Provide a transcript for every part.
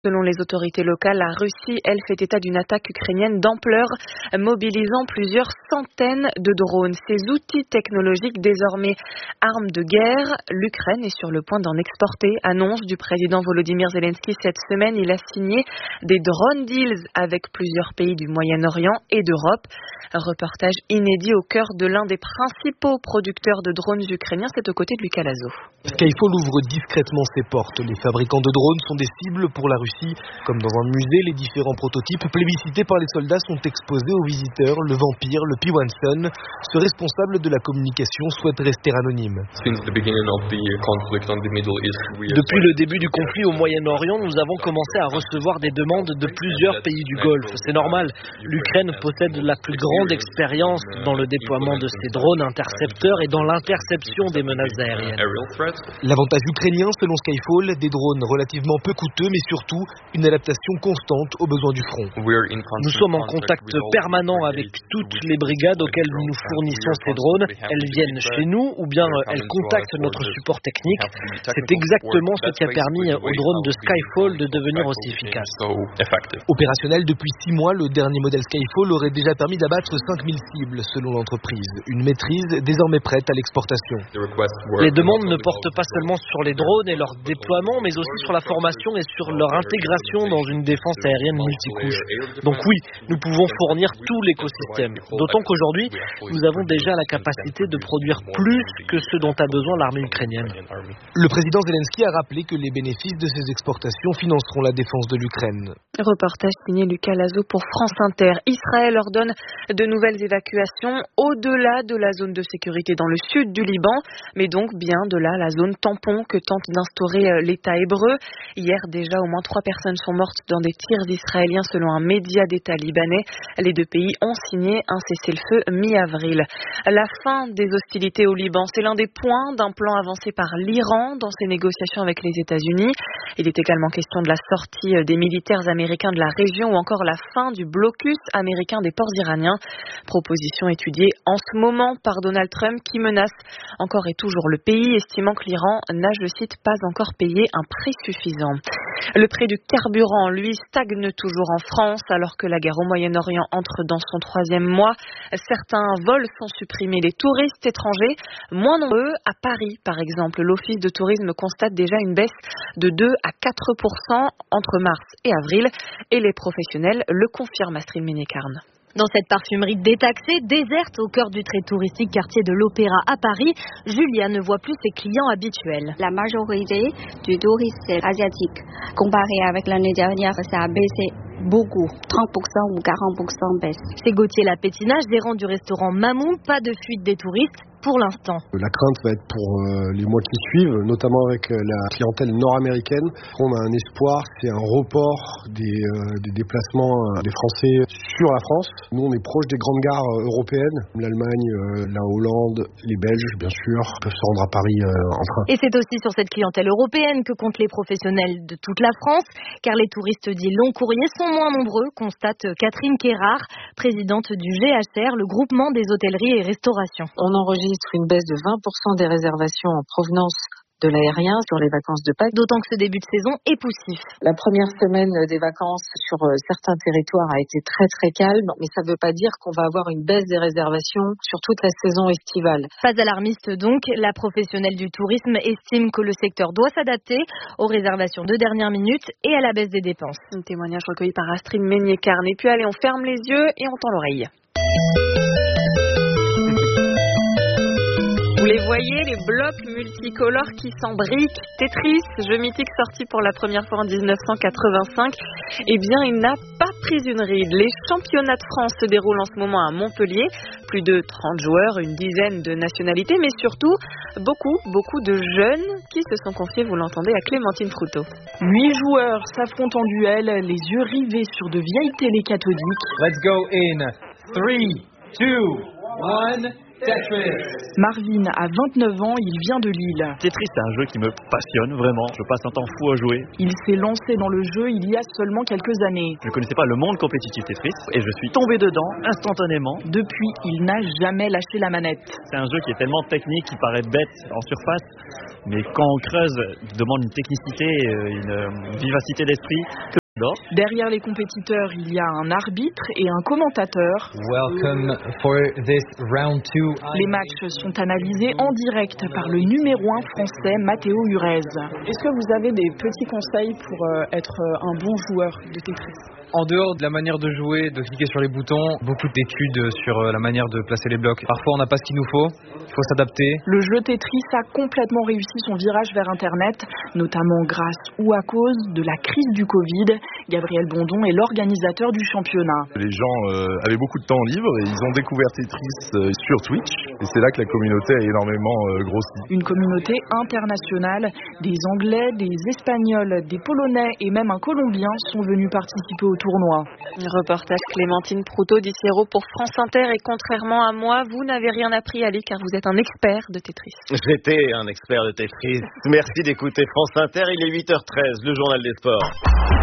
Selon les autorités locales, la Russie, elle, fait état d'une attaque ukrainienne d'ampleur, mobilisant plusieurs centaines de drones. Ces outils technologiques, désormais armes de guerre, l'Ukraine est sur le point d'en exporter. Annonce du président Volodymyr Zelensky cette semaine. Il a signé des drone deals avec plusieurs pays du Moyen-Orient et d'Europe. Un reportage inédit au cœur de l'un des principaux producteurs de drones ukrainiens. C'est aux côtés de Lucas Lazo. Skyfall ouvre discrètement ses portes. Les fabricants de drones sont des cibles pour la Russie. Comme dans un musée, les différents prototypes plébiscités par les soldats sont exposés aux visiteurs. Le Vampire, le P-1 ce responsable de la communication, souhaite rester anonyme. Depuis le début du conflit au Moyen-Orient, nous avons commencé à recevoir des demandes de plusieurs pays du Golfe. C'est normal. L'Ukraine possède la plus grande expérience dans le déploiement de ces drones intercepteurs et dans l'interception des menaces aériennes. L'avantage ukrainien, selon Skyfall, des drones relativement peu coûteux, mais surtout une adaptation constante aux besoins du front. Nous sommes en contact permanent avec toutes les brigades auxquelles nous fournissons ces drones. Elles viennent chez nous ou bien elles contactent notre support technique. C'est exactement ce qui a permis aux drones de Skyfall de devenir aussi efficaces. Opérationnel depuis 6 mois, le dernier modèle Skyfall aurait déjà permis d'abattre 5000 cibles, selon l'entreprise. Une maîtrise désormais prête à l'exportation. Les demandes ne portent pas seulement sur les drones et leur déploiement, mais aussi sur la formation et sur leur intégration dans une défense aérienne multicouche. Donc oui, nous pouvons fournir tout l'écosystème. D'autant qu'aujourd'hui, nous avons déjà la capacité de produire plus que ce dont a besoin l'armée ukrainienne. Le président Zelensky a rappelé que les bénéfices de ces exportations financeront la défense de l'Ukraine. Reportage signé Lucas Lazo pour France Inter. Israël ordonne de nouvelles évacuations au-delà de la zone de sécurité dans le sud du Liban, mais donc bien de là la zone tampon que tente d'instaurer l'État hébreu. Hier déjà, au moins 3 personnes sont mortes dans des tirs israéliens selon un média d'État libanais. Les deux pays ont signé un cessez-le-feu mi-avril. La fin des hostilités au Liban, c'est l'un des points d'un plan avancé par l'Iran dans ses négociations avec les États-Unis. Il est également question de la sortie des militaires américains de la région ou encore la fin du blocus américain des ports iraniens. Proposition étudiée en ce moment par Donald Trump qui menace encore et toujours le pays, estimant que l'Iran n'a, je cite, pas encore payé un prix suffisant. Le prix du carburant, lui, stagne toujours en France alors que la guerre au Moyen-Orient entre dans son 3e mois. Certains vols sont supprimés. Les touristes étrangers, moins nombreux. À Paris, par exemple, l'Office de tourisme constate déjà une baisse de 2 à 4% entre mars et avril. Et les professionnels le confirment, Astrid Ménicarne. Dans cette parfumerie détaxée, déserte au cœur du très touristique quartier de l'Opéra à Paris, Julia ne voit plus ses clients habituels. La majorité du tourisme est asiatique. Comparé avec l'année dernière, ça a baissé beaucoup, 30% ou 40% baisse. C'est Gauthier Lapétinage, gérant du restaurant Mamoun, pas de fuite des touristes pour l'instant. La crainte va être pour les mois qui suivent, notamment avec la clientèle nord-américaine. On a un espoir, c'est un report des déplacements des Français sur la France. Nous, on est proche des grandes gares européennes, l'Allemagne, la Hollande, les Belges, bien sûr, peuvent se rendre à Paris en train. Et c'est aussi sur cette clientèle européenne que comptent les professionnels de toute la France, car les touristes dits long courrier sont moins nombreux, constate Catherine Kérard, présidente du GHR, le groupement des hôtelleries et restaurations. On enregistre une baisse de 20% des réservations en provenance de l'aérien sur les vacances de Pâques. D'autant que ce début de saison est poussif. La première semaine des vacances sur certains territoires a été très très calme, mais ça ne veut pas dire qu'on va avoir une baisse des réservations sur toute la saison estivale. Pas alarmiste donc, la professionnelle du tourisme estime que le secteur doit s'adapter aux réservations de dernière minute et à la baisse des dépenses. Un témoignage recueilli par Astrid Ménicarne. Et puis allez, on ferme les yeux et on tend l'oreille. Vous les voyez, les blocs multicolores qui s'embriquent. Tetris, jeu mythique sorti pour la première fois en 1985. Eh bien, il n'a pas pris une ride. Les championnats de France se déroulent en ce moment à Montpellier. Plus de 30 joueurs, une dizaine de nationalités, mais surtout beaucoup de jeunes qui se sont confiés, vous l'entendez, à Clémentine Froutot. 8 joueurs s'affrontent en duel, les yeux rivés sur de vieilles télés cathodiques. Let's go in 3, 2, 1... Marvin a 29 ans, il vient de Lille. Tetris, c'est un jeu qui me passionne vraiment. Je passe un temps fou à jouer. Il s'est lancé dans le jeu il y a seulement quelques années. Je ne connaissais pas le monde compétitif Tetris et je suis tombé dedans instantanément. Depuis, il n'a jamais lâché la manette. C'est un jeu qui est tellement technique, qui paraît bête en surface, mais quand on creuse, il demande une technicité, une vivacité d'esprit. Derrière les compétiteurs, il y a un arbitre et un commentateur. Les matchs sont analysés en direct par le numéro 1 français Matteo Urez. Est-ce que vous avez des petits conseils pour être un bon joueur de Tetris ? En dehors de la manière de jouer, de cliquer sur les boutons, beaucoup d'études sur la manière de placer les blocs. Parfois on n'a pas ce qu'il nous faut, il faut s'adapter. Le jeu Tetris a complètement réussi son virage vers Internet, notamment grâce ou à cause de la crise du Covid. Gabriel Bondon est l'organisateur du championnat. Les gens avaient beaucoup de temps libre et ils ont découvert Tetris sur Twitch. Et c'est là que la communauté a énormément grossi. Une communauté internationale, des Anglais, des Espagnols, des Polonais et même un Colombien sont venus participer au tournoi. Reportage Clémentine Proutot-Dicero pour France Inter. Et contrairement à moi, vous n'avez rien appris, Ali, car vous êtes un expert de Tetris. J'étais un expert de Tetris. Merci d'écouter France Inter. Il est 8h13, le journal des sports.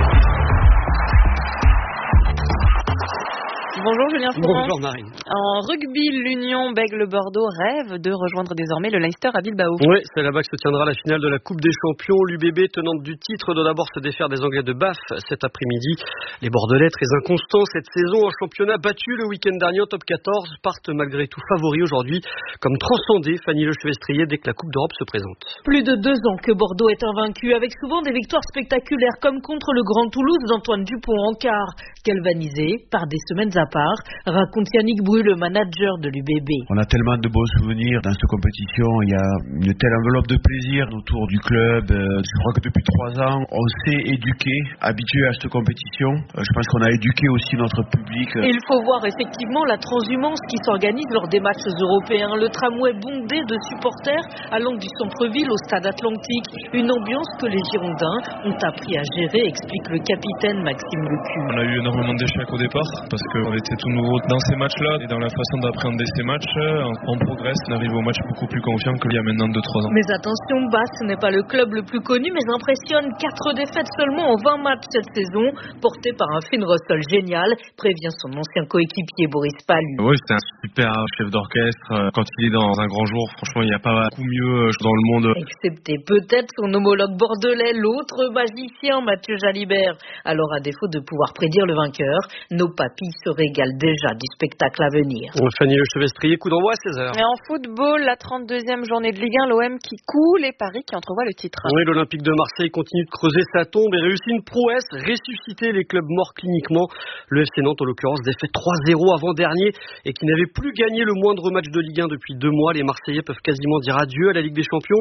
Bonjour Julien Froment. Bonjour Marine. En rugby, l'Union Bègles-Bordeaux rêve de rejoindre désormais le Leinster à Bilbao. Oui, c'est là-bas que se tiendra la finale de la Coupe des Champions. L'UBB, tenante du titre, doit d'abord se défaire des Anglais de Bath cet après-midi. Les Bordelais, très inconstants cette saison en championnat, battus le week-end dernier au top 14, partent malgré tout favoris aujourd'hui, comme transcendés, Fanny Lechevestrier, dès que la Coupe d'Europe se présente. Plus de 2 ans que Bordeaux est invaincu, avec souvent des victoires spectaculaires, comme contre le Grand Toulouse d'Antoine Dupont en quart, galvanisé par des semaines à part, raconte Yannick Bru, le manager de l'UBB. On a tellement de beaux souvenirs dans cette compétition, il y a une telle enveloppe de plaisir autour du club. Je crois que depuis 3 ans, on s'est éduqué, habitué à cette compétition. Je pense qu'on a éduqué aussi notre public. Et il faut voir effectivement la transhumance qui s'organise lors des matchs européens. Le tramway bondé de supporters allant du centre-ville au stade Atlantique. Une ambiance que les Girondins ont appris à gérer, explique le capitaine Maxime Lecu. On a eu énormément d'échecs au départ parce qu'on était tout nouveau dans ces matchs-là et dans la façon d'appréhender ces matchs. On progresse, on arrive au match beaucoup plus confiant qu'il y a maintenant 2-3 ans. Mais attention, Bath n'est pas le club le plus connu, mais impressionne. 4 défaites seulement en 20 matchs cette saison, porté par un Finn Russell génial, prévient son ancien coéquipier Boris Palu. Oui, c'est un super chef d'orchestre. Quand il est dans un grand jour, franchement, il n'y a pas beaucoup mieux dans le monde. Excepté peut-être son homologue bordelais, l'autre magicien Mathieu Jalibert. Alors, à défaut de pouvoir prédire le vainqueur, nos papilles se régalent déjà du spectacle à venir. Fanny Lechevestrier, coup d'envoi à 16h. Et en football, la 32e journée de Ligue 1, l'OM qui coule et Paris qui entrevoit le titre. Oui, l'Olympique de Marseille continue de creuser sa tombe et réussit une prouesse, ressusciter les clubs morts cliniquement. Le FC Nantes, en l'occurrence, défait 3-0 avant-dernier et qui n'avait plus gagné le moindre match de Ligue 1 depuis 2 mois. Les Marseillais peuvent quasiment dire adieu à la Ligue des Champions.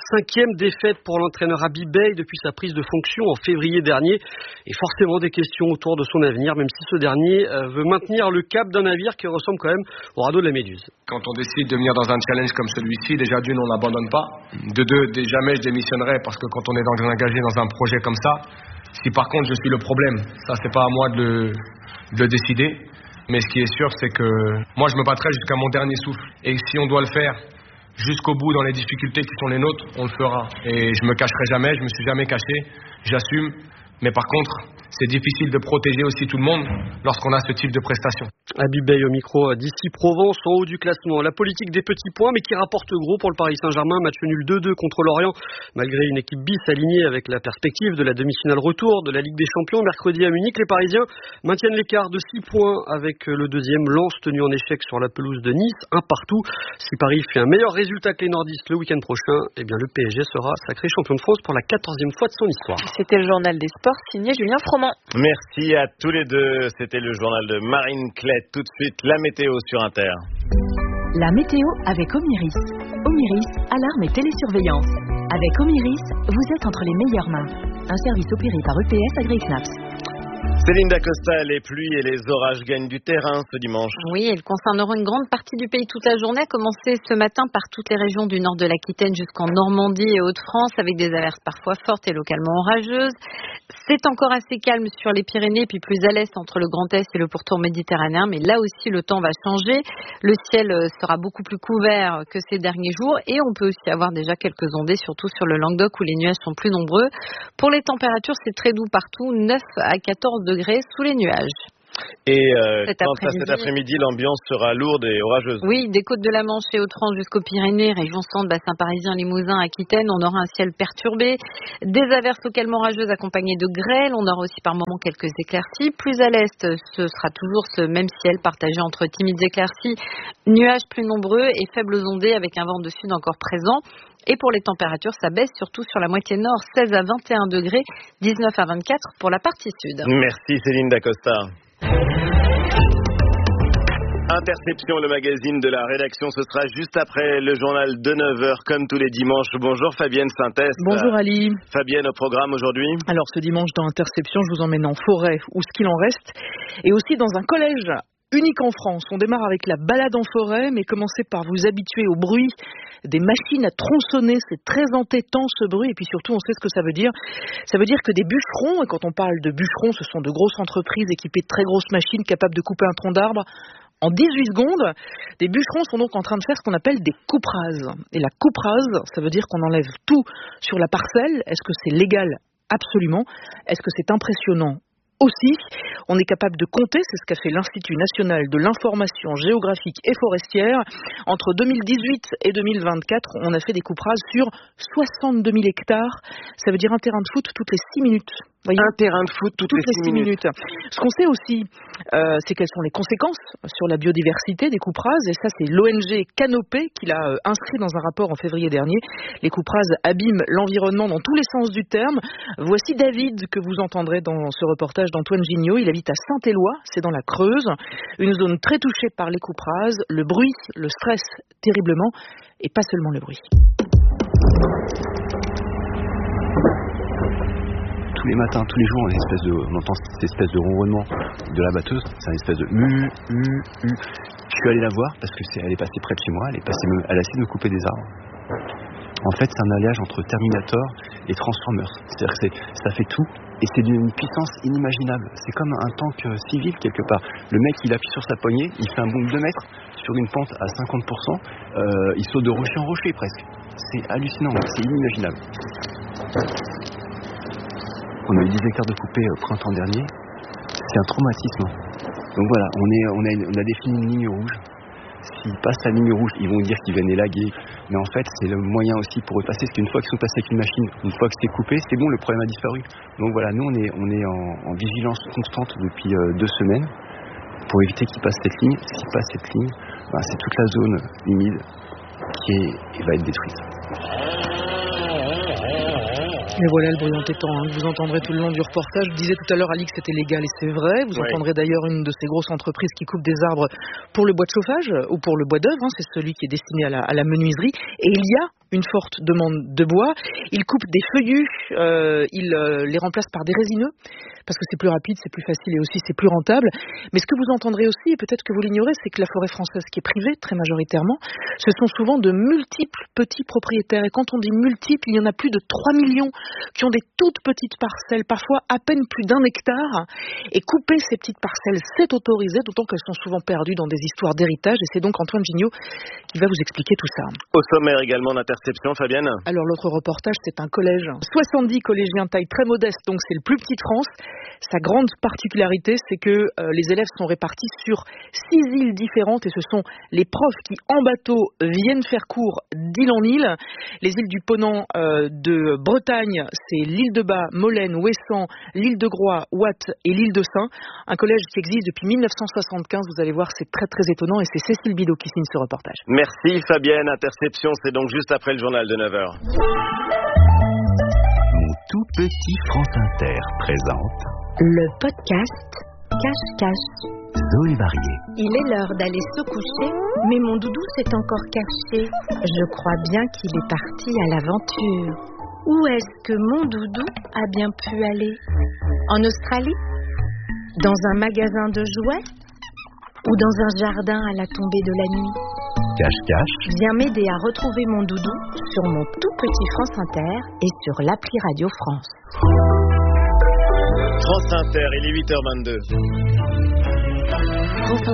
5e défaite pour l'entraîneur Habib Beye depuis sa prise de fonction en février dernier. Et forcément des questions autour de son avenir, même si ce dernier veut maintenir le cap d'un navire qui ressemble quand même au radeau de la Méduse. Quand on décide de venir dans un challenge comme celui-ci, déjà d'une, on n'abandonne pas. De deux, jamais je démissionnerai parce que quand on est engagé dans un projet comme ça, si par contre je suis le problème, ça c'est pas à moi de le décider. Mais ce qui est sûr, c'est que moi je me battrai jusqu'à mon dernier souffle. Et si on doit le faire jusqu'au bout dans les difficultés qui sont les nôtres, on le fera. Et je me cacherai jamais, je me suis jamais caché, j'assume. Mais par contre, c'est difficile de protéger aussi tout le monde lorsqu'on a ce type de prestations. Habib Beye au micro d'ici Provence, en haut du classement. La politique des petits points, mais qui rapporte gros pour le Paris Saint-Germain. Match nul 2-2 contre Lorient, malgré une équipe bis alignée avec la perspective de la demi-finale retour de la Ligue des Champions. Mercredi à Munich, les Parisiens maintiennent l'écart de 6 points avec le deuxième Lens tenu en échec sur la pelouse de Nice, 1 partout. Si Paris fait un meilleur résultat que les nordistes le week-end prochain, eh bien le PSG sera sacré champion de France pour la 14e fois de son histoire. C'était le journal des sports signé Julien Froment. Merci à tous les deux. C'était le journal de Marine Clette. Tout de suite, la météo sur Inter. La météo avec Omiris. Omiris, alarme et télésurveillance. Avec Omiris, vous êtes entre les meilleures mains. Un service opéré par EPS AgriKnaps. Céline Dacosta, les pluies et les orages gagnent du terrain ce dimanche. Oui, elles concerneront une grande partie du pays toute la journée, à commencer ce matin par toutes les régions du nord de l'Aquitaine jusqu'en Normandie et Hauts-de-France, avec des averses parfois fortes et localement orageuses. C'est encore assez calme sur les Pyrénées, puis plus à l'est entre le Grand Est et le pourtour méditerranéen, mais là aussi le temps va changer. Le ciel sera beaucoup plus couvert que ces derniers jours et on peut aussi avoir déjà quelques ondées, surtout sur le Languedoc où les nuages sont plus nombreux. Pour les températures, c'est très doux partout, 9 à 14 degrés sous les nuages. Et cet après-midi, l'ambiance sera lourde et orageuse. Oui, des côtes de la Manche et Hauts-de-France jusqu'aux Pyrénées, région centre, bassin parisien, Limousin, Aquitaine, on aura un ciel perturbé, des averses localement orageuses accompagnées de grêle, on aura aussi par moments quelques éclaircies. Plus à l'est, ce sera toujours ce même ciel partagé entre timides éclaircies, nuages plus nombreux et faibles ondées avec un vent de sud encore présent. Et pour les températures, ça baisse surtout sur la moitié nord, 16 à 21 degrés, 19 à 24 pour la partie sud. Merci Céline Dacosta. Interception, le magazine de la rédaction, ce sera juste après le journal de 9h, comme tous les dimanches. Bonjour Fabienne Synthèse. Bonjour Ali. Fabienne, au programme aujourd'hui. Alors ce dimanche dans Interception, je vous emmène en forêt, ou ce qu'il en reste, et aussi dans un collège unique en France. On démarre avec la balade en forêt, mais commencez par vous habituer au bruit des machines à tronçonner. C'est très entêtant ce bruit, et puis surtout on sait ce que ça veut dire. Ça veut dire que des bûcherons, et quand on parle de bûcherons, ce sont de grosses entreprises équipées de très grosses machines capables de couper un tronc d'arbre en 18 secondes. Des bûcherons sont donc en train de faire ce qu'on appelle des coupe-rases. Et la coupe-rase, ça veut dire qu'on enlève tout sur la parcelle. Est-ce que c'est légal? Absolument. Est-ce que c'est impressionnant? Aussi, on est capable de compter, c'est ce qu'a fait l'Institut national de l'information géographique et forestière. Entre 2018 et 2024, on a fait des coupe-rases sur 62 000 hectares. Ça veut dire un terrain de foot toutes les 6 minutes. Voyez, un terrain de foot toutes les 6 minutes. Ce qu'on sait aussi, c'est quelles sont les conséquences sur la biodiversité des coupes-rases. Et ça, c'est l'ONG Canopée qui l'a inscrit dans un rapport en février dernier. Les coupes-rases abîment l'environnement dans tous les sens du terme. Voici David que vous entendrez dans ce reportage d'Antoine Gignot. Il habite à Saint-Éloi, c'est dans la Creuse. Une zone très touchée par les coupes-rases. Le bruit le stresse terriblement, et pas seulement le bruit. Tous les matins, tous les jours, on entend cette espèce de ronronnement de la batteuse. C'est une espèce de Je suis allé la voir parce qu'elle est passée près de chez moi. Elle a essayé de me couper des arbres. En fait, c'est un alliage entre Terminator et Transformers. C'est-à-dire que ça fait tout et c'est d'une puissance inimaginable. C'est comme un tank civil quelque part. Le mec, il appuie sur sa poignée, il fait un bond de 2 mètres sur une pente à 50%. Il saute de rocher en rocher presque. C'est hallucinant, c'est inimaginable. On a eu 10 hectares de coupés au printemps dernier. C'est un traumatisme. Donc voilà, on a défini une ligne rouge. S'ils passent la ligne rouge, ils vont dire qu'ils viennent élaguer. Mais en fait, c'est le moyen aussi pour eux passer. Parce qu'une fois qu'ils sont passés avec une machine, une fois que c'est coupé, c'est bon, le problème a disparu. Donc voilà, nous, on est en vigilance constante depuis 2 semaines pour éviter qu'ils passent cette ligne. S'ils passent cette ligne, c'est toute la zone humide qui va être détruite. Et voilà le bruit entêtant que vous entendrez tout le long du reportage. Je disais tout à l'heure, Ali, que c'était légal et c'est vrai. Vous entendrez d'ailleurs une de ces grosses entreprises qui coupe des arbres pour le bois de chauffage ou pour le bois d'œuvre. C'est celui qui est destiné à la menuiserie. Et il y a une forte demande de bois. Ils coupent des feuillus, ils les remplacent par des résineux parce que c'est plus rapide, c'est plus facile et aussi c'est plus rentable. Mais ce que vous entendrez aussi, et peut-être que vous l'ignorez, c'est que la forêt française qui est privée, très majoritairement, ce sont souvent de multiples petits propriétaires. Et quand on dit multiples, il y en a plus de 3 millions qui ont des toutes petites parcelles, parfois à peine plus d'1 hectare. Et couper ces petites parcelles, c'est autorisé, d'autant qu'elles sont souvent perdues dans des histoires d'héritage. Et c'est donc Antoine Gignot qui va vous expliquer tout ça. Au sommaire également d'Interception, Fabienne. Alors l'autre reportage, c'est un collège. 70 collégiens, taille très modeste, donc c'est le plus petit de France. Sa grande particularité, c'est que les élèves sont répartis sur 6 îles différentes et ce sont les profs qui, en bateau, viennent faire cours d'île en île. Les îles du Ponant de Bretagne, c'est l'île de Bas, Molène, Ouessant, l'île de Groix, Ouatt et l'île de Saint. Un collège qui existe depuis 1975. Vous allez voir, c'est très très étonnant et c'est Cécile Bidot qui signe ce reportage. Merci Fabienne. Interception, c'est donc juste après le journal de 9h. Mon tout petit France Inter présente le podcast Cache-Cache. Zoé Barrier. Il est l'heure d'aller se coucher, mais mon doudou s'est encore caché. Je crois bien qu'il est parti à l'aventure. Où est-ce que mon doudou a bien pu aller? En Australie? Dans un magasin de jouets? Ou dans un jardin à la tombée de la nuit? Cache-cache. Viens m'aider à retrouver mon doudou sur mon tout petit France Inter et sur l'appli Radio France. France Inter, il est 8h22. France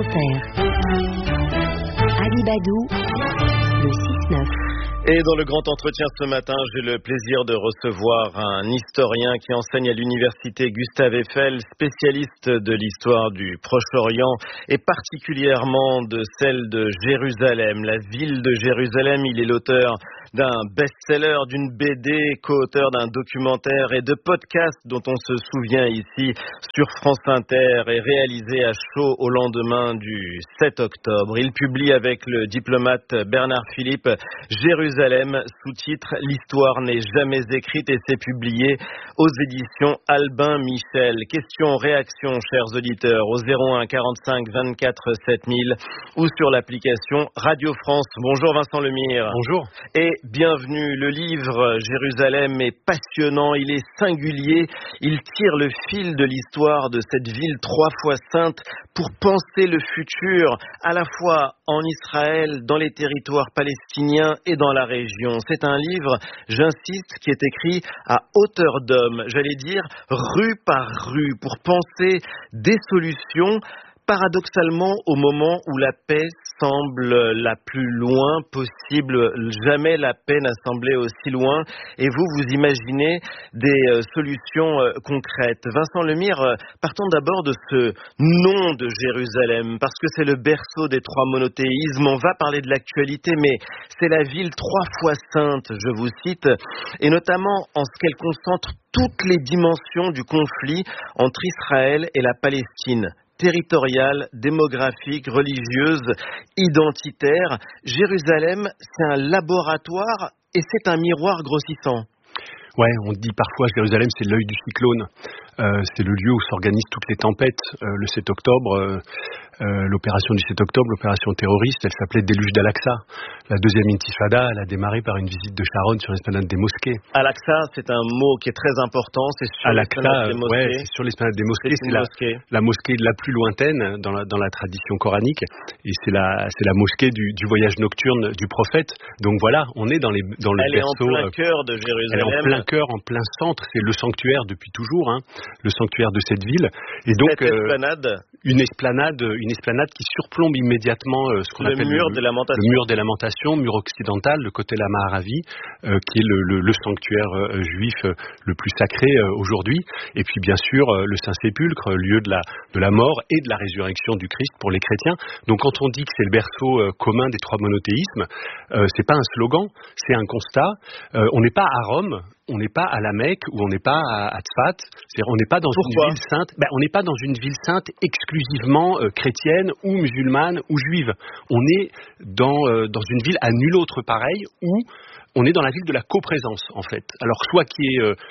Inter. Ali Badou, le 6-9. Et dans le grand entretien ce matin, j'ai le plaisir de recevoir un historien qui enseigne à l'université Gustave Eiffel, spécialiste de l'histoire du Proche-Orient et particulièrement de celle de Jérusalem, la ville de Jérusalem. Il est l'auteur d'un best-seller, d'une BD, co-auteur d'un documentaire et de podcasts dont on se souvient ici sur France Inter et réalisé à chaud au lendemain du 7 octobre. Il publie avec le diplomate Bernard Philippe Jérusalem, sous-titre « L'histoire n'est jamais écrite » et c'est publié aux éditions Albin Michel. Questions, réactions, chers auditeurs, au 01 45 24 7000 ou sur l'application Radio France. Bonjour Vincent Lemire. Bonjour. Et bienvenue. Le livre Jérusalem est passionnant, il est singulier, il tire le fil de l'histoire de cette ville 3 fois sainte pour penser le futur à la fois en Israël, dans les territoires palestiniens et dans la région. C'est un livre, j'insiste, qui est écrit à hauteur d'homme, j'allais dire rue par rue, pour penser des solutions. Paradoxalement, au moment où la paix semble la plus loin possible, jamais la paix n'a semblé aussi loin, et vous imaginez des solutions concrètes. Vincent Lemire, partons d'abord de ce nom de Jérusalem, parce que c'est le berceau des 3 monothéismes. On va parler de l'actualité, mais c'est la ville 3 fois sainte, je vous cite, et notamment en ce qu'elle concentre toutes les dimensions du conflit entre Israël et la Palestine. Territoriale, démographique, religieuse, identitaire. Jérusalem, c'est un laboratoire et c'est un miroir grossissant. Ouais, on dit parfois Jérusalem, c'est l'œil du cyclone. C'est le lieu où s'organisent toutes les tempêtes. Le 7 octobre, l'opération du 7 octobre, l'opération terroriste, elle s'appelait Déluge d'Al-Aqsa. La deuxième intifada, elle a démarré par une visite de Sharon sur l'esplanade des mosquées. Al-Aqsa, c'est un mot qui est très important. C'est sur l'esplanade des mosquées. Ouais, c'est sur l'esplanade des mosquées. C'est la mosquée la plus lointaine dans la tradition coranique. Et c'est la mosquée du voyage nocturne du prophète. Donc voilà, on est dans le berceau. Elle est en plein cœur de Jérusalem. Elle est en plein cœur, en plein centre. C'est le sanctuaire depuis toujours, hein, le sanctuaire de cette ville. Et donc cette esplanade, une esplanade qui surplombe immédiatement ce qu'on appelle le mur des lamentations, mur occidental, le côté la Maharavi, qui est le sanctuaire juif le plus sacré aujourd'hui. Et puis bien sûr le Saint-Sépulcre, lieu de la mort et de la résurrection du Christ pour les chrétiens. Donc quand on dit que c'est le berceau commun des 3 monothéismes, c'est pas un slogan, c'est un constat. On n'est pas à Rome, on n'est pas à la Mecque ou on n'est pas à Tzfat. C'est-à-dire on n'est pas dans une ville sainte. On n'est pas dans une ville sainte exclusivement chrétienne ou musulmane ou juive. On est dans une ville à nul autre pareil où on est dans la ville de la coprésence, en fait. Alors, soit qui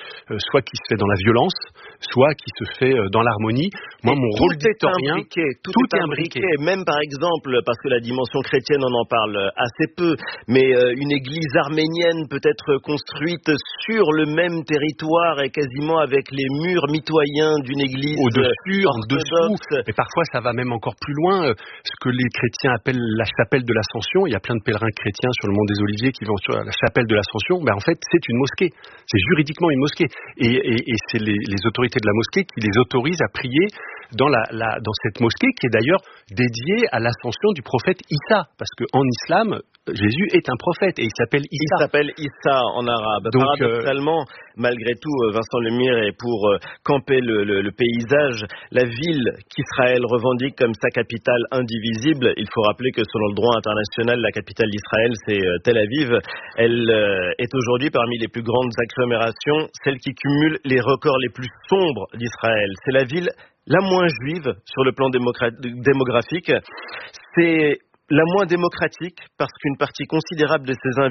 se fait dans la violence, soit qui se fait dans l'harmonie. Moi, mon rôle d'historien, tout est imbriqué. Même, par exemple, parce que la dimension chrétienne, on en parle assez peu, mais une église arménienne peut être construite sur le même territoire et quasiment avec les murs mitoyens d'une église au-dessus, en dessous. Et parfois, ça va même encore plus loin. Ce que les chrétiens appellent la chapelle de l'Ascension. Il y a plein de pèlerins chrétiens sur le mont des Oliviers qui vont sur la chapelle de l'Ascension, en fait, c'est une mosquée. C'est juridiquement une mosquée. Et c'est les autorités de la mosquée qui les autorisent à prier dans cette mosquée qui est d'ailleurs dédiée à l'ascension du prophète Issa. Parce qu'en islam, Jésus est un prophète et il s'appelle Issa. Il s'appelle Issa en arabe. Donc, paradoxalement, malgré tout, Vincent Lemire, est pour camper le paysage, la ville qu'Israël revendique comme sa capitale indivisible. Il faut rappeler que selon le droit international, la capitale d'Israël, c'est Tel Aviv. Elle est aujourd'hui parmi les plus grandes agglomérations, celle qui cumule les records les plus sombres d'Israël. C'est la ville la moins juive sur le plan démographique. C'est la moins démocratique parce qu'une partie considérable de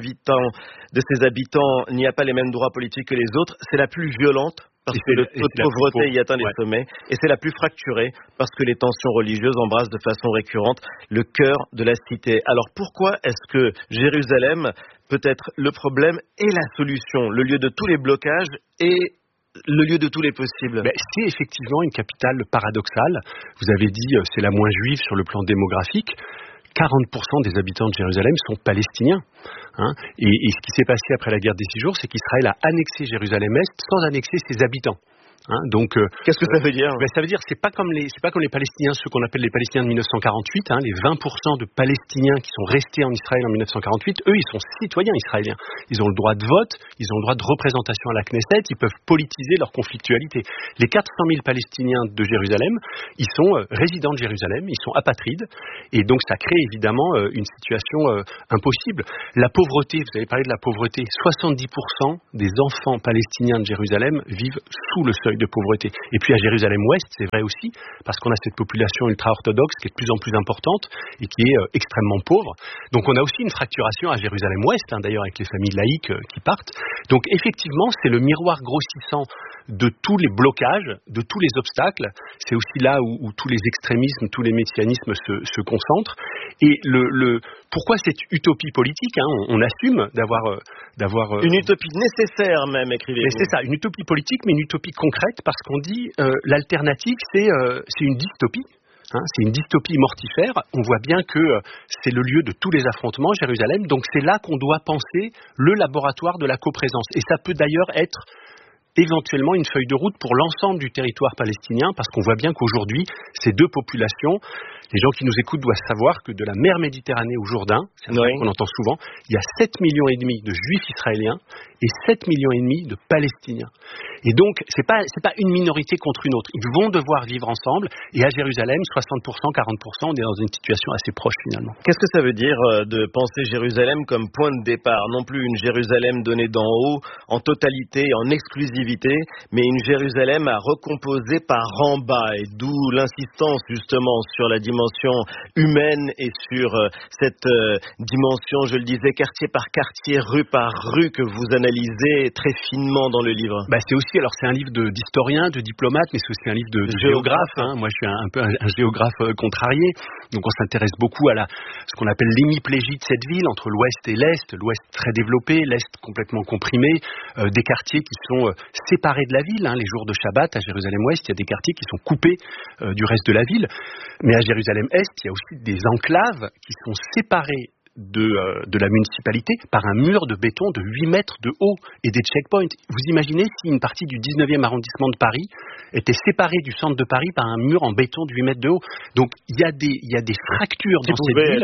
ses habitants n'y a pas les mêmes droits politiques que les autres. C'est la plus violente parce que le taux de pauvreté y atteint les sommets. Et c'est la plus fracturée parce que les tensions religieuses embrassent de façon récurrente le cœur de la cité. Alors pourquoi est-ce que Jérusalem peut être le problème et la solution, le lieu de tous les blocages et le lieu de tous les possibles. C'est effectivement une capitale paradoxale. Vous avez dit, c'est la moins juive sur le plan démographique. 40% des habitants de Jérusalem sont palestiniens. Et ce qui s'est passé après la guerre des 6 jours, c'est qu'Israël a annexé Jérusalem-Est sans annexer ses habitants. Donc, qu'est-ce que ça veut dire? Ça veut dire c'est pas comme les Palestiniens, ceux qu'on appelle les Palestiniens de 1948. Les 20% de Palestiniens qui sont restés en Israël en 1948, eux, ils sont citoyens israéliens. Ils ont le droit de vote, ils ont le droit de représentation à la Knesset, ils peuvent politiser leur conflictualité. Les 400 000 Palestiniens de Jérusalem, ils sont résidents de Jérusalem, ils sont apatrides, et donc ça crée évidemment une situation impossible. La pauvreté, vous avez parlé de la pauvreté, 70% des enfants palestiniens de Jérusalem vivent sous le seuil de pauvreté. Et puis à Jérusalem-Ouest, c'est vrai aussi, parce qu'on a cette population ultra-orthodoxe qui est de plus en plus importante et qui est extrêmement pauvre. Donc on a aussi une fracturation à Jérusalem-Ouest, d'ailleurs avec les familles laïques qui partent. Donc effectivement, c'est le miroir grossissant de tous les blocages, de tous les obstacles. C'est aussi là où tous les extrémismes, tous les messianismes se concentrent. Et pourquoi cette utopie politique, on assume d'avoir une utopie nécessaire même, écrivez-vous. Mais c'est ça, une utopie politique, mais une utopie concrète, parce qu'on dit l'alternative, c'est une dystopie. C'est une dystopie mortifère. On voit bien que c'est le lieu de tous les affrontements, Jérusalem. Donc c'est là qu'on doit penser le laboratoire de la coprésence. Et ça peut d'ailleurs être éventuellement une feuille de route pour l'ensemble du territoire palestinien, parce qu'on voit bien qu'aujourd'hui, ces deux populations, les gens qui nous écoutent doivent savoir que de la mer Méditerranée au Jourdain, c'est un truc qu'on entend souvent, il y a 7,5 millions de juifs israéliens et 7,5 millions de Palestiniens. Et donc, c'est pas une minorité contre une autre. Ils vont devoir vivre ensemble, et à Jérusalem, 60%, 40%, on est dans une situation assez proche finalement. Qu'est-ce que ça veut dire de penser Jérusalem comme point de départ? Non plus une Jérusalem donnée d'en haut, en totalité, en exclusivité, mais une Jérusalem à recomposer par en bas, et d'où l'insistance justement sur la dimension humaine et sur cette dimension, je le disais, quartier par quartier, rue par rue, que vous analysez très finement dans le livre. C'est aussi, alors c'est un livre d'historien, de diplomate, mais c'est aussi un livre de géographe. Moi je suis un peu un géographe contrarié, donc on s'intéresse beaucoup à ce qu'on appelle l'hémiplégie de cette ville, entre l'ouest et l'ouest très développé, l'est complètement comprimé, des quartiers qui sont séparés de la ville. Les jours de Shabbat à Jérusalem-Ouest, il y a des quartiers qui sont coupés du reste de la ville, mais à Jérusalem-Est, il y a aussi des enclaves qui sont séparées de la municipalité par un mur de béton de 8 mètres de haut et des checkpoints. Vous imaginez si une partie du 19e arrondissement de Paris était séparée du centre de Paris par un mur en béton de 8 mètres de haut. Donc il y a des fractures dans cette ville.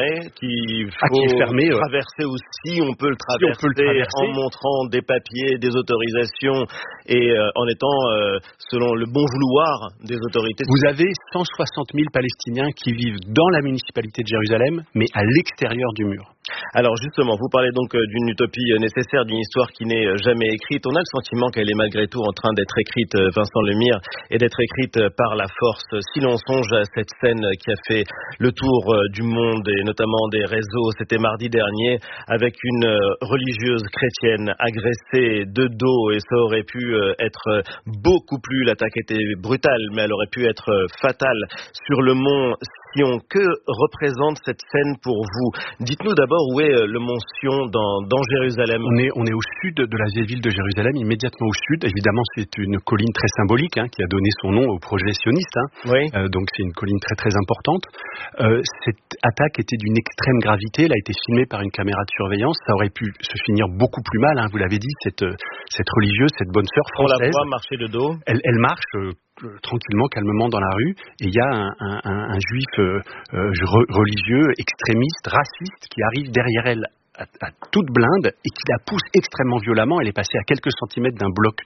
Qu'il faut traverser aussi, on peut le traverser en montrant des papiers, des autorisations et en étant selon le bon vouloir des autorités. Vous avez 160 000 Palestiniens qui vivent dans la municipalité de Jérusalem, mais à l'extérieur du mur. Alors justement, vous parlez donc d'une utopie nécessaire, d'une histoire qui n'est jamais écrite. On a le sentiment qu'elle est malgré tout en train d'être écrite, Vincent Lemire, et d'être écrite par la force. Si l'on songe à cette scène qui a fait le tour du monde et notamment des réseaux, c'était mardi dernier, avec une religieuse chrétienne agressée de dos, et ça aurait pu être beaucoup plus, l'attaque était brutale, mais elle aurait pu être fatale, sur le mont Sion. Que représente cette scène pour vous? Dites-nous d'abord où est le mont Sion dans Jérusalem. On est au sud de la vieille ville de Jérusalem, immédiatement au sud. Évidemment, c'est une colline très symbolique qui a donné son nom au projet sioniste. Donc c'est une colline très très importante. Cette attaque était d'une extrême gravité. Elle a été filmée par une caméra de surveillance. Ça aurait pu se finir beaucoup plus mal. Vous l'avez dit, cette religieuse, cette bonne sœur française. On la voit marcher de dos. Elle marche tranquillement, calmement dans la rue, et il y a un juif religieux, extrémiste, raciste, qui arrive derrière elle à toute blinde et qui la pousse extrêmement violemment. Elle est passée à quelques centimètres d'un bloc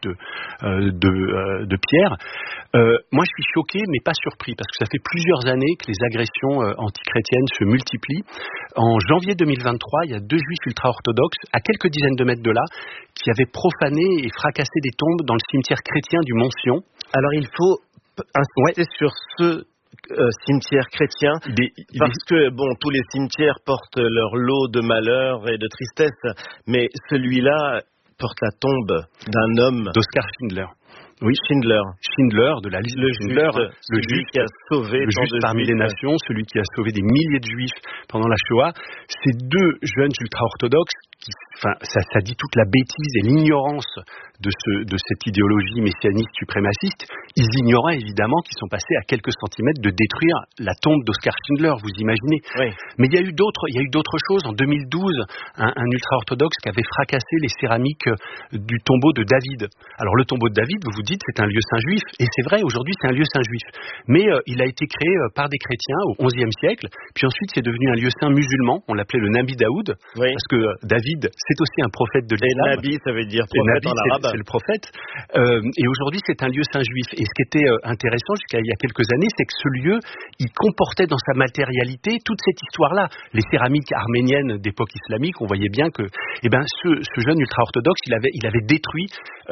de pierre. Moi je suis choqué mais pas surpris, parce que ça fait plusieurs années que les agressions antichrétiennes se multiplient. En janvier 2023, il y a 2 juifs ultra-orthodoxes à quelques dizaines de mètres de là qui avaient profané et fracassé des tombes dans le cimetière chrétien du Mont Sion. Alors il faut insister sur ce cimetière chrétien, parce que tous les cimetières portent leur lot de malheur et de tristesse, mais celui-là porte la tombe d'un homme, d'Oskar Schindler. Oui, Schindler de la liste de Schindler, le juif qui a sauvé parmi les nations, celui qui a sauvé des milliers de juifs pendant la Shoah. Ces 2 jeunes ultra-orthodoxes, ça dit toute la bêtise et l'ignorance de cette idéologie messianiste suprémaciste, ils ignoraient évidemment qu'ils sont passés à quelques centimètres de détruire la tombe d'Oskar Schindler, vous imaginez. Oui. Mais il y a eu d'autres choses. En 2012, un ultra-orthodoxe qui avait fracassé les céramiques du tombeau de David. Alors le tombeau de David, vous vous dites, c'est un lieu saint juif, et c'est vrai, aujourd'hui c'est un lieu saint juif. Mais il a été créé par des chrétiens au XIe siècle, puis ensuite c'est devenu un lieu saint musulman, on l'appelait le Nabi Daoud, parce que David, c'est aussi un prophète de l'islam. Et Nabi, ça veut dire prophète en arabe. C'est le prophète. Et aujourd'hui c'est un lieu saint juif. Et ce qui était intéressant jusqu'à il y a quelques années, c'est que ce lieu, il comportait dans sa matérialité toute cette histoire-là. Les céramiques arméniennes d'époque islamique, on voyait bien que ce jeune ultra-orthodoxe, il avait détruit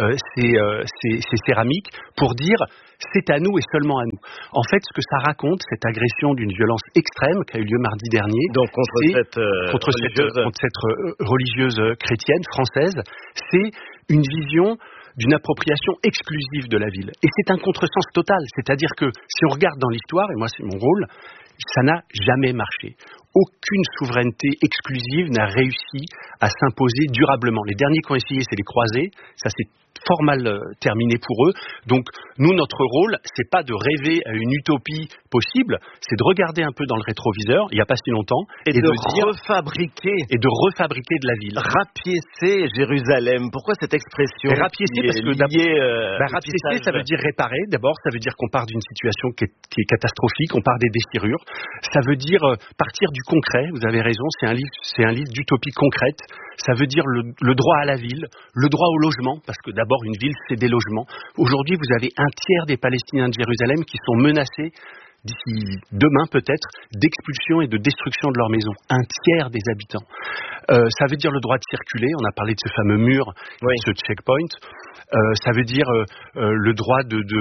ces céramiques pour dire c'est à nous et seulement à nous. En fait, ce que ça raconte, cette agression d'une violence extrême qui a eu lieu mardi dernier, donc contre cette religieuse chrétienne française, c'est une vision d'une appropriation exclusive de la ville. Et c'est un contresens total. C'est-à-dire que si on regarde dans l'histoire, et moi c'est mon rôle, ça n'a jamais marché. Aucune souveraineté exclusive n'a réussi à s'imposer durablement. Les derniers qui ont essayé, c'est les croisés. Ça s'est fort mal terminé pour eux. Donc, nous, notre rôle, c'est pas de rêver à une utopie possible, c'est de regarder un peu dans le rétroviseur, il n'y a pas si longtemps, et de refabriquer de la ville. Rapiécer Jérusalem. Pourquoi cette expression? Rapiécer, parce que rapiécer, ça veut dire réparer. D'abord, ça veut dire qu'on part d'une situation qui est catastrophique, on part des déchirures. Ça veut dire partir du concret. Vous avez raison, c'est un livre d'utopie concrète. Ça veut dire le droit à la ville, le droit au logement, parce que d'abord une ville c'est des logements. Aujourd'hui vous avez un tiers des Palestiniens de Jérusalem qui sont menacés d'ici demain peut-être d'expulsion et de destruction de leur maison. Un tiers des habitants. Ça veut dire le droit de circuler, on a parlé de ce fameux mur, ce checkpoint. Ça veut dire le droit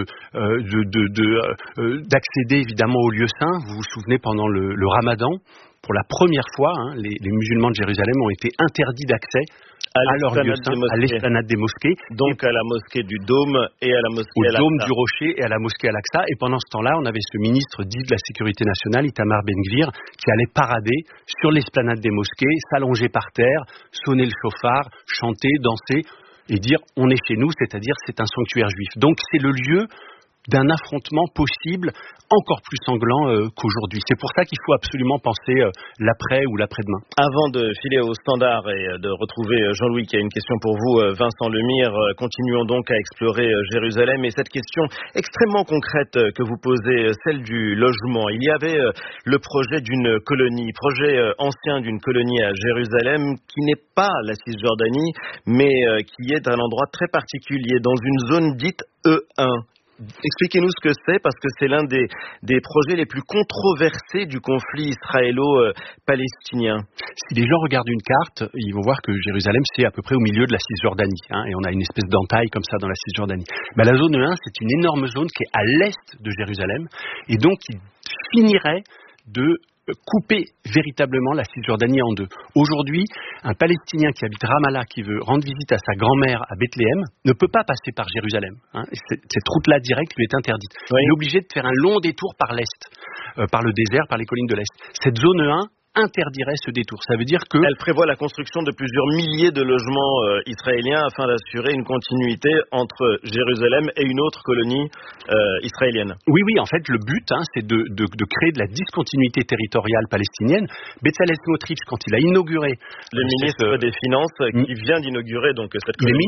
d'accéder évidemment aux lieux saints. Vous vous souvenez pendant le Ramadan, pour la première fois, les musulmans de Jérusalem ont été interdits d'accès à leur lieu saint, à l'esplanade des mosquées. Donc à la mosquée du Dôme et à la mosquée Al-Aqsa. Au Dôme du Rocher et à la mosquée Al-Aqsa. Et pendant ce temps-là, on avait ce ministre dit de la Sécurité nationale, Itamar Ben-Gvir, qui allait parader sur l'esplanade des mosquées, s'allonger par terre, sonner le chauffard, chanter, danser et dire « on est chez nous », c'est-à-dire c'est un sanctuaire juif. Donc c'est le lieu d'un affrontement possible encore plus sanglant qu'aujourd'hui. C'est pour ça qu'il faut absolument penser l'après ou l'après-demain. Avant de filer au standard et de retrouver Jean-Louis qui a une question pour vous, Vincent Lemire, continuons donc à explorer Jérusalem et cette question extrêmement concrète que vous posez, celle du logement. Il y avait le projet d'une colonie, projet ancien d'une colonie à Jérusalem qui n'est pas la Cisjordanie mais qui est un endroit très particulier dans une zone dite E1. Expliquez-nous ce que c'est, parce que c'est l'un des projets les plus controversés du conflit israélo-palestinien. Si les gens regardent une carte, ils vont voir que Jérusalem, c'est à peu près au milieu de la Cisjordanie, et on a une espèce d'entaille comme ça dans la Cisjordanie. La zone 1, c'est une énorme zone qui est à l'est de Jérusalem, et donc qui finirait de couper véritablement la Cisjordanie en deux. Aujourd'hui, un Palestinien qui habite Ramallah, qui veut rendre visite à sa grand-mère à Bethléem, ne peut pas passer par Jérusalem. Cette route-là directe lui est interdite. Oui. Il est obligé de faire un long détour par l'est, par le désert, par les collines de l'est. Cette zone 1 interdirait ce détour. Ça veut dire que... Elle prévoit la construction de plusieurs milliers de logements israéliens afin d'assurer une continuité entre Jérusalem et une autre colonie israélienne. Oui, en fait, le but, c'est de créer de la discontinuité territoriale palestinienne. Bezalel Smotrich, quand il a inauguré... Le ministre des Finances, qui vient d'inaugurer donc cette colonie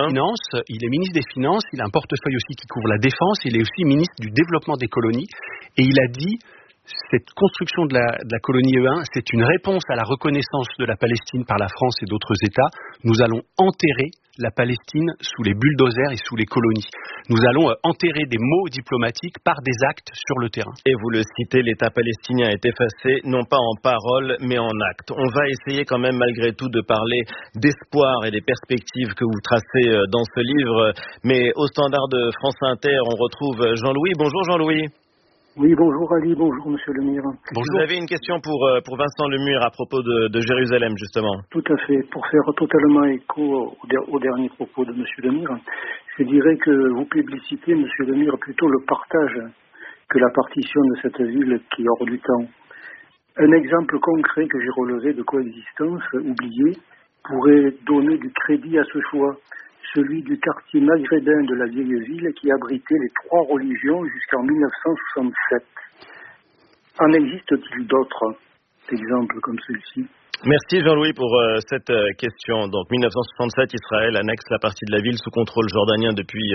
il est ministre des Finances, il a un portefeuille aussi qui couvre la défense, il est aussi ministre du développement des colonies, et il a dit... Cette construction de la colonie E1, c'est une réponse à la reconnaissance de la Palestine par la France et d'autres États. Nous allons enterrer la Palestine sous les bulldozers et sous les colonies. Nous allons enterrer des mots diplomatiques par des actes sur le terrain. Et vous le citez, l'État palestinien est effacé, non pas en paroles, mais en actes. On va essayer quand même malgré tout de parler d'espoir et des perspectives que vous tracez dans ce livre. Mais au standard de France Inter, on retrouve Jean-Louis. Bonjour Jean-Louis. Oui, bonjour Ali, bonjour Monsieur Lemire. Bonjour. Vous avez une question pour Vincent Lemire à propos de Jérusalem, justement. Tout à fait. Pour faire totalement écho au dernier propos de Monsieur Lemire, je dirais que vous publicitez, Monsieur Lemire, plutôt le partage que la partition de cette ville qui est hors du temps. Un exemple concret que j'ai relevé de coexistence oubliée pourrait donner du crédit à ce choix. celui du quartier maghrébin de la vieille ville qui abritait les 3 religions jusqu'en 1967. En existe-t-il d'autres exemples comme celui-ci ? Merci Jean-Louis pour cette question. Donc 1967, Israël annexe la partie de la ville sous contrôle jordanien depuis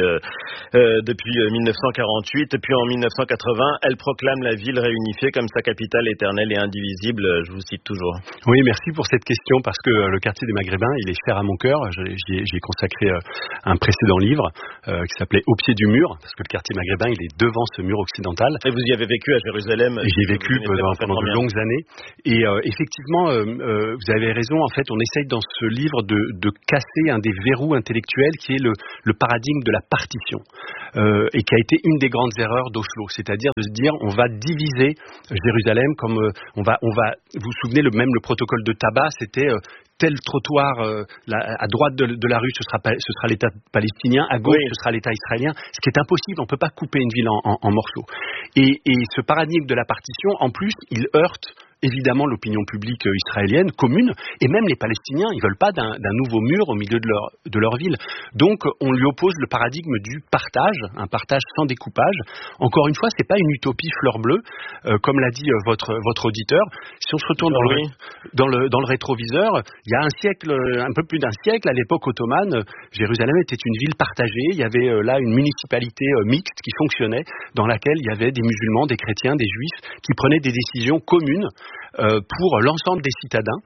1948. Puis en 1980, elle proclame la ville réunifiée comme sa capitale éternelle et indivisible. Je vous cite toujours. Oui, merci pour cette question parce que le quartier des Maghrébins, il est cher à mon cœur. J'y ai consacré un précédent livre qui s'appelait Au pied du mur, parce que le quartier maghrébin, il est devant ce mur occidental. Et vous y avez vécu à Jérusalem ? J'y ai vécu pendant de longues années. Et effectivement, vous avez raison, en fait, on essaye dans ce livre de casser un des verrous intellectuels qui est le paradigme de la partition et qui a été une des grandes erreurs d'Oslo, c'est-à-dire de se dire on va diviser Jérusalem comme on va vous vous souvenez le protocole de Tabat, c'était tel trottoir à droite de la rue, ce sera l'État palestinien, à gauche, ce sera l'État israélien, ce qui est impossible, on ne peut pas couper une ville en morceaux. Et ce paradigme de la partition, en plus, il heurte évidemment l'opinion publique israélienne commune, et même les Palestiniens, ils veulent pas d'un nouveau mur au milieu de leur ville. Donc on lui oppose le paradigme du partage, un partage sans découpage. Encore une fois, c'est pas une utopie fleur bleue, comme l'a dit votre auditeur. Si on se retourne dans le rétroviseur, il y a un peu plus d'un siècle, à l'époque ottomane, Jérusalem était une ville partagée. Il y avait là une municipalité mixte qui fonctionnait, dans laquelle il y avait des musulmans, des chrétiens, des juifs, qui prenaient des décisions communes pour l'ensemble des citadins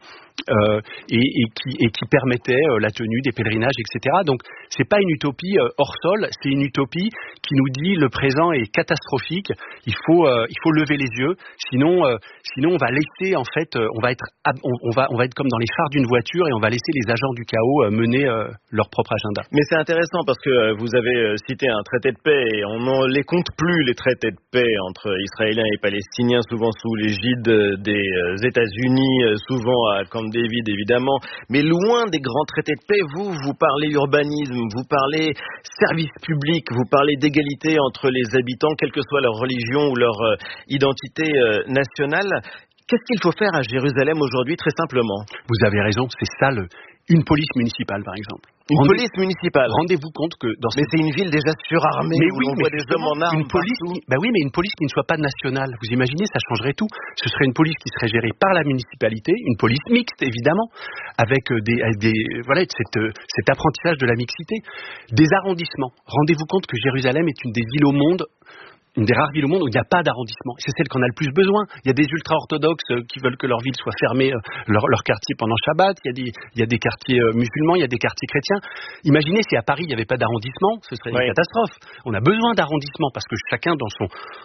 et qui permettait la tenue des pèlerinages, etc. Donc c'est pas une utopie hors sol, c'est une utopie qui nous dit le présent est catastrophique, il faut lever les yeux, sinon on va laisser en fait, on va être comme dans les phares d'une voiture et on va laisser les agents du chaos mener leur propre agenda. Mais c'est intéressant parce que vous avez cité un traité de paix et on ne les compte plus, les traités de paix entre Israéliens et Palestiniens, souvent sous l'égide des États-Unis, souvent à Camp David évidemment, mais loin des grands traités de paix. Vous parlez urbanisme, vous parlez service public, vous parlez d'égalité entre les habitants, quelle que soit leur religion ou leur identité nationale. Qu'est-ce qu'il faut faire à Jérusalem aujourd'hui, très simplement ? Vous avez raison, c'est ça une police municipale, par exemple. Police municipale. Rendez-vous compte que Mais c'est une ville déjà surarmée, où on voit des hommes en armes partout. Oui, mais une police qui ne soit pas nationale. Vous imaginez, ça changerait tout. Ce serait une police qui serait gérée par la municipalité, une police mixte, évidemment, avec cet apprentissage de la mixité. Des arrondissements. Rendez-vous compte que Jérusalem est une des villes au monde, une des rares villes au monde où il n'y a pas d'arrondissement. C'est celle qu'on a le plus besoin. Il y a des ultra-orthodoxes qui veulent que leur ville soit fermée, leur quartier pendant Shabbat. Il y a des quartiers musulmans, il y a des quartiers chrétiens. Imaginez si à Paris il n'y avait pas d'arrondissement, ce serait une catastrophe. On a besoin d'arrondissement parce que chacun dans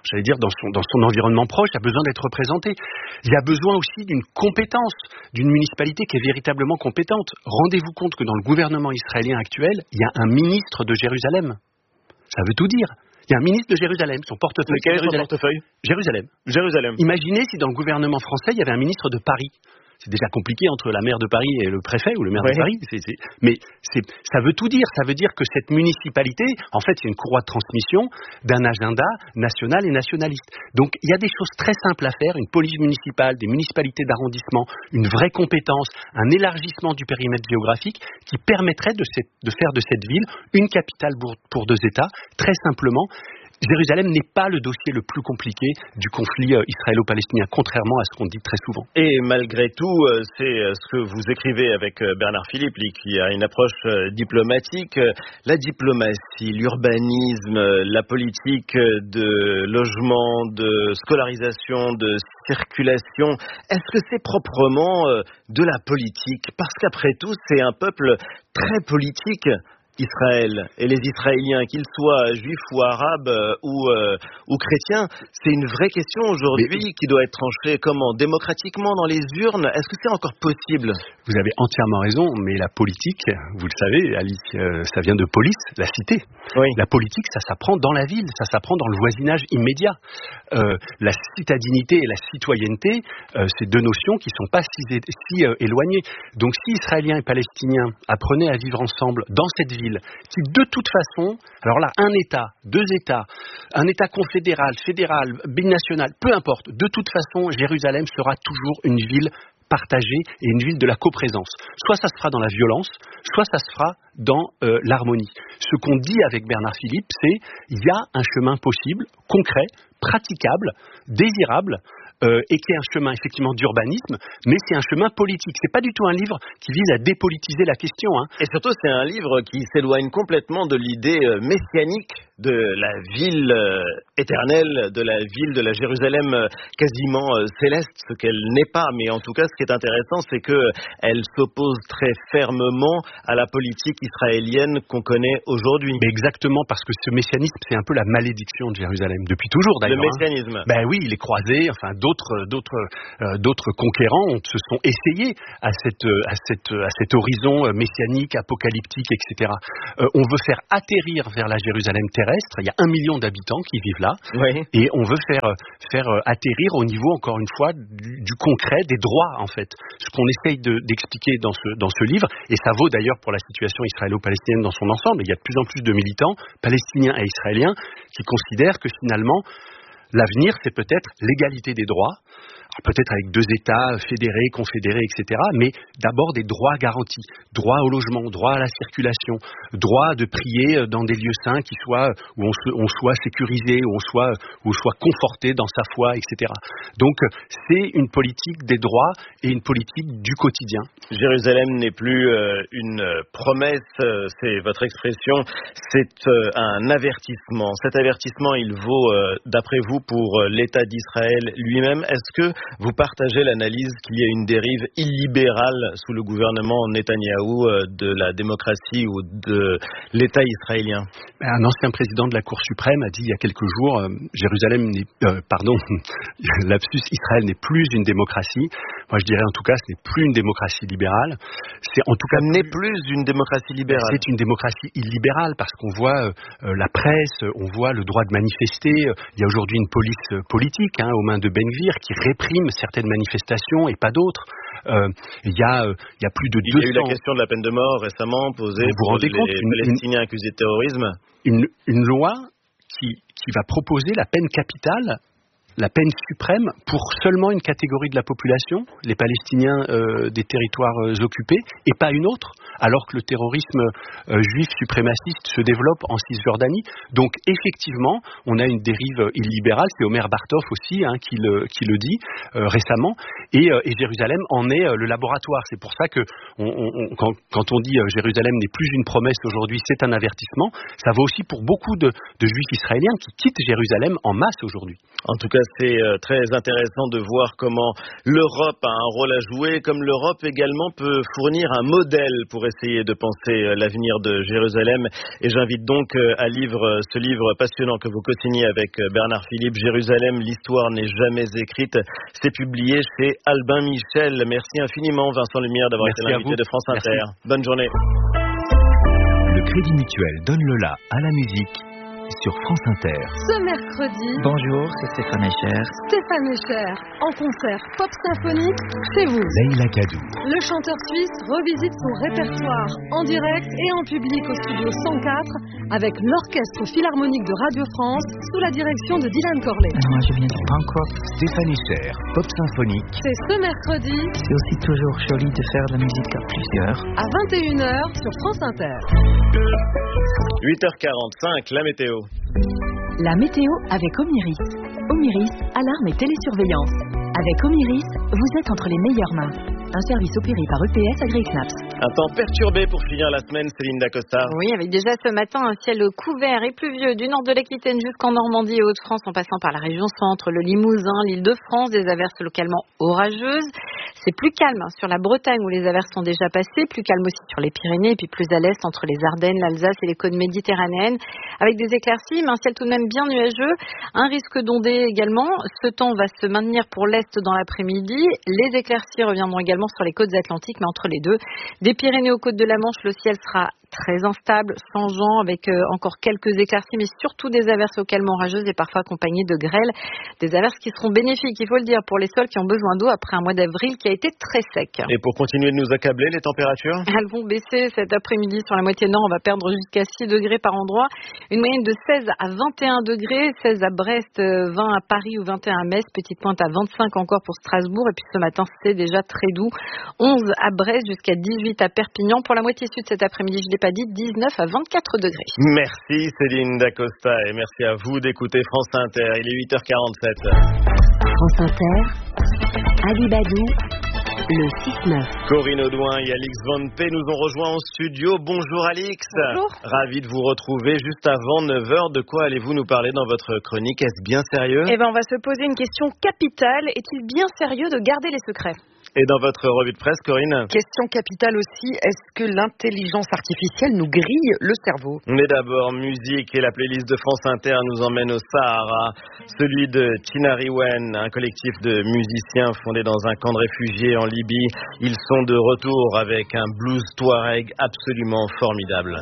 son environnement proche a besoin d'être représenté. Il y a besoin aussi d'une compétence, d'une municipalité qui est véritablement compétente. Rendez-vous compte que dans le gouvernement israélien actuel, il y a un ministre de Jérusalem. Ça veut tout dire. Il y a un ministre de Jérusalem, son portefeuille. Quel est son portefeuille ? Jérusalem. Imaginez si dans le gouvernement français, il y avait un ministre de Paris. C'est déjà compliqué entre la maire de Paris et le préfet ou le maire de Paris. Mais ça veut tout dire. Ça veut dire que cette municipalité, en fait, c'est une courroie de transmission d'un agenda national et nationaliste. Donc, il y a des choses très simples à faire. Une police municipale, des municipalités d'arrondissement, une vraie compétence, un élargissement du périmètre géographique qui permettrait de faire de cette ville une capitale pour 2 États, très simplement. Jérusalem n'est pas le dossier le plus compliqué du conflit israélo-palestinien, contrairement à ce qu'on dit très souvent. Et malgré tout, c'est ce que vous écrivez avec Bernard Philippe, qui a une approche diplomatique. La diplomatie, l'urbanisme, la politique de logement, de scolarisation, de circulation, est-ce que c'est proprement de la politique ? Parce qu'après tout, c'est un peuple très politique. Israël et les Israéliens, qu'ils soient juifs ou arabes ou chrétiens, c'est une vraie question aujourd'hui qui doit être tranchée comment ? Démocratiquement dans les urnes ? Est-ce que c'est encore possible ? Vous avez entièrement raison, mais la politique, vous le savez, Alice, ça vient de police, la cité. Oui. La politique, ça s'apprend dans la ville, ça s'apprend dans le voisinage immédiat. La citadinité et la citoyenneté, c'est 2 notions qui ne sont pas si éloignées. Donc si Israéliens et Palestiniens apprenaient à vivre ensemble dans cette ville, qui de toute façon, alors là, un État, 2 États, un État confédéral, fédéral, binational, peu importe, de toute façon, Jérusalem sera toujours une ville partagée et une ville de la coprésence. Soit ça se fera dans la violence, soit ça se fera dans l'harmonie. Ce qu'on dit avec Bernard Philippe, c'est il y a un chemin possible, concret, praticable, désirable, et qui est un chemin effectivement d'urbanisme, mais c'est un chemin politique. C'est pas du tout un livre qui vise à dépolitiser la question. Et surtout, c'est un livre qui s'éloigne complètement de l'idée messianique de la ville éternelle, de la ville de la Jérusalem quasiment céleste, ce qu'elle n'est pas. Mais en tout cas, ce qui est intéressant, c'est qu'elle s'oppose très fermement à la politique israélienne qu'on connaît aujourd'hui. Mais exactement, parce que ce messianisme, c'est un peu la malédiction de Jérusalem, depuis toujours d'ailleurs. Le messianisme. Ben oui, les croisés, enfin d'autres conquérants se sont essayés à cet horizon messianique, apocalyptique, etc. On veut faire atterrir vers la Jérusalem terrestre. Il y a 1 million d'habitants qui vivent là, oui. Et on veut faire atterrir au niveau, encore une fois, du concret, des droits en fait. Ce qu'on essaye d'expliquer dans ce livre, et ça vaut d'ailleurs pour la situation israélo-palestinienne dans son ensemble. Il y a de plus en plus de militants palestiniens et israéliens qui considèrent que finalement l'avenir, c'est peut-être l'égalité des droits, peut-être avec 2 États fédérés, confédérés, etc., mais d'abord des droits garantis, droit au logement, droit à la circulation, droit de prier dans des lieux saints où on soit sécurisé, où on soit conforté dans sa foi, etc. Donc c'est une politique des droits et une politique du quotidien. Jérusalem n'est plus une promesse, c'est votre expression, c'est un avertissement. Cet avertissement, il vaut, d'après vous, pour l'État d'Israël lui-même. Est-ce que vous partagez l'analyse qu'il y a une dérive illibérale sous le gouvernement Netanyahou de la démocratie ou de l'État israélien? Un ancien président de la Cour suprême a dit il y a quelques jours Israël n'est plus une démocratie. Moi je dirais en tout cas ce n'est plus une démocratie libérale. C'est en tout cas n'est plus une démocratie libérale. C'est une démocratie illibérale parce qu'on voit la presse, on voit le droit de manifester. Il y a aujourd'hui une police politique aux mains de Ben Gvir qui réprime certaines manifestations et pas d'autres. Il y a plus de 200... Il y a eu la question de la peine de mort récemment posée pour les Palestiniens accusés de terrorisme. Une loi qui va proposer la peine capitale, la peine suprême pour seulement une catégorie de la population, les Palestiniens des territoires occupés, et pas une autre, alors que le terrorisme juif suprémaciste se développe en Cisjordanie. Donc effectivement, on a une dérive illibérale, c'est Omer Bartov aussi qui le dit récemment, et Jérusalem en est le laboratoire. C'est pour ça que quand on dit Jérusalem n'est plus une promesse aujourd'hui, c'est un avertissement, ça vaut aussi pour beaucoup de juifs israéliens qui quittent Jérusalem en masse aujourd'hui. En tout cas, c'est très intéressant de voir comment l'Europe a un rôle à jouer, comme l'Europe également peut fournir un modèle pour essayer de penser l'avenir de Jérusalem. Et j'invite donc à lire ce livre passionnant que vous co-signez avec Bernard Philippe, Jérusalem, l'histoire n'est jamais écrite. C'est publié chez Albin Michel. Merci infiniment Vincent Lumière d'avoir été l'invité de France Inter. Merci. Bonne journée. Le Crédit Mutuel donne le la à la musique sur France Inter. Ce mercredi... Bonjour, c'est Stéphane Echer. Stéphane Echer, en concert pop symphonique chez vous. Leïla Kadou. Le chanteur suisse revisite son répertoire en direct et en public au studio 104 avec l'Orchestre Philharmonique de Radio France sous la direction de Dylan Corley. Moi, je viens de Bangkok. Stéphane Echer, pop symphonique. C'est ce mercredi. C'est aussi toujours joli de faire de la musique à plusieurs. À 21h sur France Inter. 8h45, la météo. La météo avec Omiris. Omiris, alarme et télésurveillance. Avec Omiris, vous êtes entre les meilleures mains. Un service opéré par EPS AgriSnaps. Un temps perturbé pour finir la semaine, Céline Dacosta. Oui, avec déjà ce matin un ciel couvert et pluvieux du nord de l'Aquitaine jusqu'en Normandie et Hauts-de-France en passant par la région centre, le Limousin, l'Île-de-France, des averses localement orageuses. C'est plus calme sur la Bretagne où les averses sont déjà passées, plus calme aussi sur les Pyrénées et puis plus à l'est entre les Ardennes, l'Alsace et les côtes méditerranéennes avec des éclaircies mais un ciel tout de même bien nuageux, un risque d'ondée également. Ce temps va se maintenir pour l'est dans l'après-midi. Les éclaircies reviendront également sur les côtes atlantiques mais entre les deux, des Pyrénées aux côtes de la Manche, le ciel sera très instable, changeant, avec encore quelques éclaircies, mais surtout des averses localement orageuses et parfois accompagnées de grêles. Des averses qui seront bénéfiques, il faut le dire, pour les sols qui ont besoin d'eau après un mois d'avril qui a été très sec. Et pour continuer de nous accabler, les températures ? Elles vont baisser cet après-midi sur la moitié nord. On va perdre jusqu'à 6 degrés par endroit. Une moyenne de 16 à 21 degrés. 16 à Brest, 20 à Paris ou 21 à Metz. Petite pointe à 25 encore pour Strasbourg. Et puis ce matin, c'est déjà très doux. 11 à Brest jusqu'à 18 à Perpignan. Pour la moitié sud cet après-midi, je ne l'ai pas dit, 19 à 24 degrés. Merci Céline Dacosta et merci à vous d'écouter France Inter. Il est 8h47. France Inter, Ali Badou, le 6-9. Corinne Audouin et Alix Van P nous ont rejoints en studio. Bonjour Alix. Bonjour. Ravi de vous retrouver juste avant 9h. De quoi allez-vous nous parler dans votre chronique ? Est-ce bien sérieux ? On va se poser une question capitale. Est-il bien sérieux de garder les secrets ? Et dans votre revue de presse, Corinne ? Question capitale aussi, est-ce que l'intelligence artificielle nous grille le cerveau ? Mais d'abord, musique et la playlist de France Inter nous emmène au Sahara, celui de Tinariwen, un collectif de musiciens fondé dans un camp de réfugiés en Libye. Ils sont de retour avec un blues touareg absolument formidable.